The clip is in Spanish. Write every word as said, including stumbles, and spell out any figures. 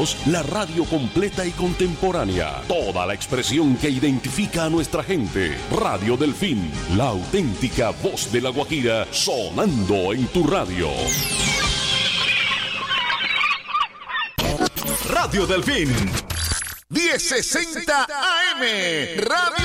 Unidos, la radio completa y contemporánea. Toda la expresión que identifica a nuestra gente. Radio Delfín, la auténtica voz de La Guajira, sonando en tu radio. Radio Delfín, diez sesenta A M, Radio